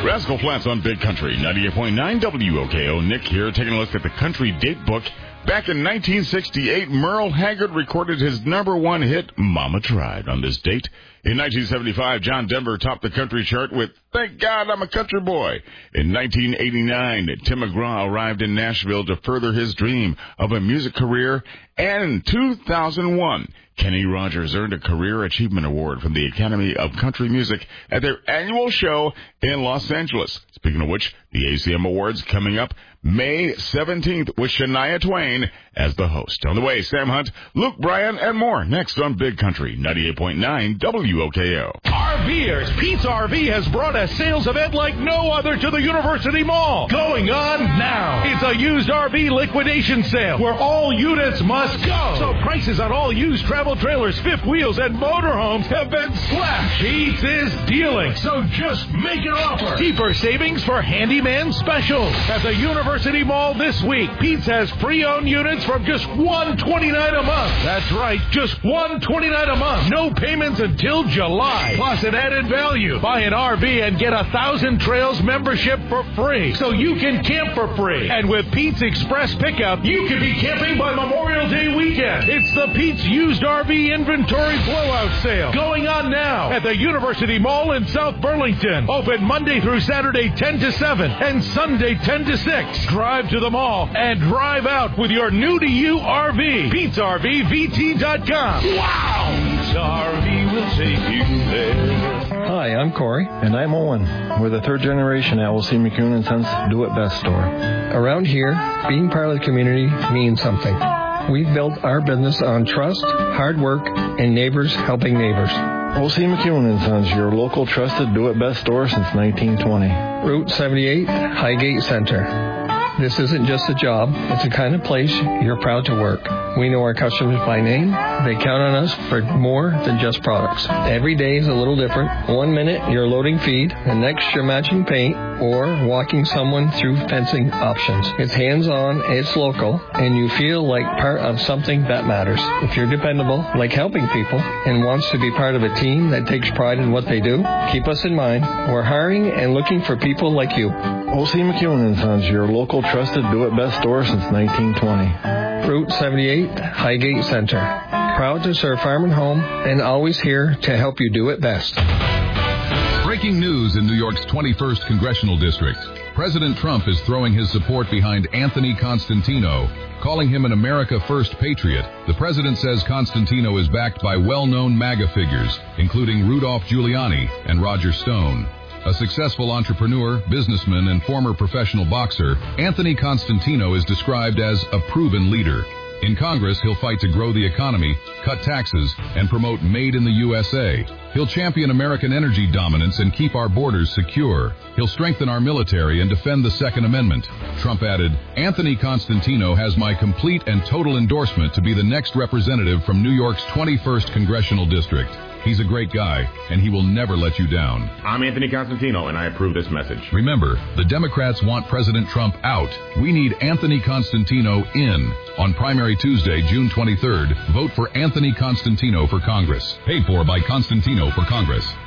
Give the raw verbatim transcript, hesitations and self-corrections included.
Rascal Flatts on Big Country, ninety-eight point nine W O K O. Nick here, taking a look at the country date book. Back in nineteen sixty-eight, Merle Haggard recorded his number one hit, Mama Tried, on this date. In nineteen seventy-five, John Denver topped the country chart with Thank God I'm a Country Boy. In nineteen eighty-nine, Tim McGraw arrived in Nashville to further his dream of a music career. And in two thousand one, Kenny Rogers earned a Career Achievement Award from the Academy of Country Music at their annual show in Los Angeles. Speaking of which, the A C M Awards coming up May seventeenth with Shania Twain as the host. On the way, Sam Hunt, Luke Bryan, and more next on Big Country, ninety-eight point nine W O K O. RVers, Pete's R V has brought a sales event like no other to the University Mall. Going on now. It's a used R V liquidation sale where all units must go. So prices on all used travel trailers, fifth wheels, and motorhomes have been slashed. Pete's is dealing, so just make your offer. Deeper savings for handyman specials. At the University Mall this week, Pete's has pre-owned units from just one hundred twenty-nine dollars a month. That's right, just one hundred twenty-nine dollars a month. No payments until July. Plus an added value. Buy an R V and get a Thousand Trails membership for free, so you can camp for free. And with Pete's Express Pickup, you can be camping by Memorial Day weekend. It's the Pete's Used R V Inventory Blowout Sale going on now at the University Mall in South Burlington. Open Monday through Saturday ten to seven and Sunday ten to six. Drive to the mall and drive out with your new-to-you R V. Pete's R V V T dot com. Wow! Pete's R V will take you there. Hi, I'm Corey. And I'm Owen. We're the third generation at Will C. McEwen and Sons Do It Best store. Around here, being part of the community means something. We've built our business on trust, hard work, and neighbors helping neighbors. Will C. McEwen and Sons, your local trusted Do It Best store since nineteen twenty. Route seventy-eight, Highgate Center. This isn't just a job. It's the kind of place you're proud to work. We know our customers by name. They count on us for more than just products. Every day is a little different. One minute, you're loading feed. The next, you're matching paint or walking someone through fencing options. It's hands-on, it's local, and you feel like part of something that matters. If you're dependable, like helping people, and wants to be part of a team that takes pride in what they do, keep us in mind. We're hiring and looking for people like you. O C. McEwen and Sons, your local trusted Do It Best store since nineteen twenty. Route seventy-eight, Highgate Center. Proud to serve farm and home, and always here to help you do it best. Breaking news in New York's twenty-first Congressional District. President Trump is throwing his support behind Anthony Constantino, calling him an America First patriot. The president says Constantino is backed by well-known MAGA figures, including Rudolph Giuliani and Roger Stone. A successful entrepreneur, businessman, and former professional boxer, Anthony Constantino is described as a proven leader. In Congress, he'll fight to grow the economy, cut taxes, and promote Made in the U S A. He'll champion American energy dominance and keep our borders secure. He'll strengthen our military and defend the Second Amendment. Trump added, Anthony Constantino has my complete and total endorsement to be the next representative from New York's twenty-first Congressional District. He's a great guy, and he will never let you down. I'm Anthony Constantino, and I approve this message. Remember, the Democrats want President Trump out. We need Anthony Constantino in. On primary Tuesday, June twenty-third, vote for Anthony Constantino for Congress. Paid for by Constantino for Congress.